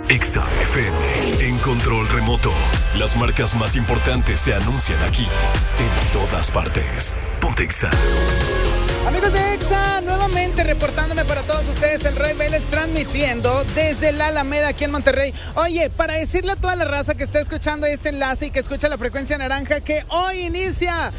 Exa FM, en control remoto. Las marcas más importantes se anuncian aquí, en todas partes. Ponte Exa. Amigos de Exa, nuevamente reportándome para todos ustedes, el Rey Vélez transmitiendo desde la Alameda aquí en Monterrey. Oye, para decirle a toda la raza que está escuchando este enlace y que escucha la frecuencia naranja que hoy inicia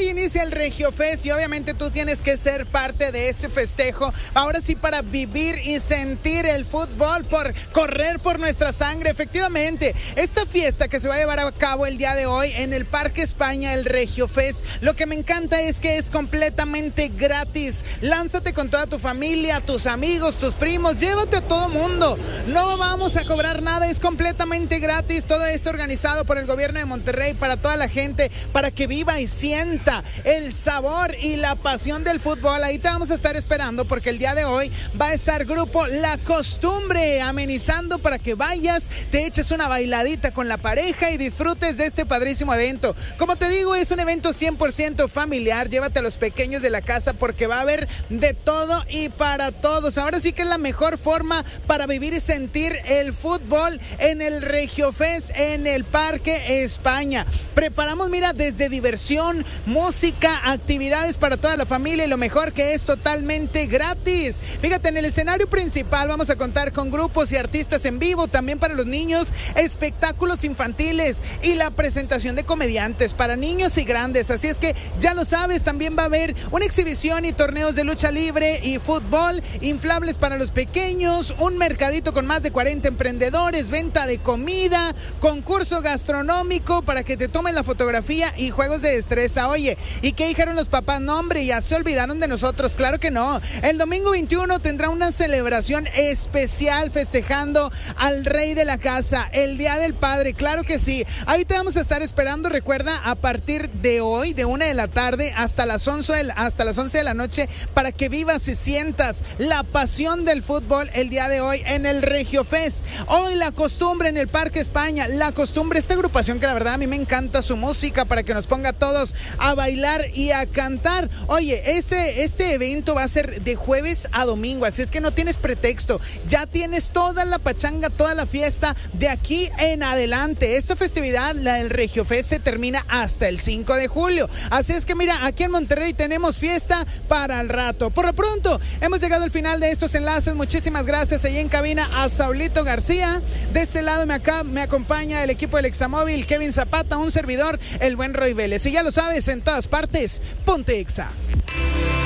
el Regio Fest, y obviamente tú tienes que ser parte de este festejo. Ahora sí, para vivir y sentir el fútbol, por correr por nuestra sangre. Efectivamente, esta fiesta que se va a llevar a cabo el día de hoy en el Parque España, el Regio Fest, lo que me encanta es que es completamente gratis. Lánzate con toda tu familia, tus amigos, tus primos, llévate a todo mundo. No vamos a cobrar nada, es completamente gratis. Todo esto organizado por el gobierno de Monterrey para toda la gente, para que viva y sienta el sabor y la pasión del fútbol. Ahí te vamos a estar esperando porque el día de hoy va a estar grupo La Costumbre amenizando para que vayas, te eches una bailadita con la pareja y disfrutes de este padrísimo evento. Como te digo, es un evento 100% familiar. Llévate a los pequeños de la casa porque va a haber de todo y para todos. Ahora sí que es la mejor forma para vivir y sentir el fútbol en el Regio Fest en el Parque España. Preparamos, mira, desde diversión, música, actividades para toda la familia y lo mejor que es totalmente gratis. Fíjate, en el escenario principal vamos a contar con grupos y artistas en vivo, también para los niños, espectáculos infantiles y la presentación de comediantes para niños y grandes. Así es que ya lo sabes, también va a haber una exhibición y torneos de lucha libre y fútbol, inflables para los pequeños, un mercadito con más de 40 emprendedores, venta de comida, concurso gastronómico para que te tomen la fotografía y juegos de destreza. Oye, ¿y qué dijeron los papás? No, hombre, ya se olvidaron de nosotros. Claro que no. El domingo 21 tendrá una celebración especial festejando al rey de la casa, el Día del Padre. Claro que sí. Ahí te vamos a estar esperando. Recuerda, a partir de hoy, de 1 de la tarde hasta las 11 de la noche, para que vivas y sientas la pasión del fútbol el día de hoy en el Regio Fest. Hoy La Costumbre en el Parque España. La Costumbre, esta agrupación que la verdad a mí me encanta su música, para que nos ponga a todos a bailar y a cantar. Oye, este evento va a ser de jueves a domingo, así es que no tienes pretexto. Ya tienes toda la pachanga, toda la fiesta de aquí en adelante. Esta festividad, la del Regio Fest, se termina hasta el 5 de julio. Así es que mira, aquí en Monterrey tenemos fiesta para el rato. Por lo pronto, hemos llegado al final de estos enlaces. Muchísimas gracias ahí en cabina a Saulito García. De este lado me acompaña el equipo del Examóvil, Kevin Zapata, un servidor, el buen Roy Vélez. Y ya lo sabes, en todas partes, ponte Exa.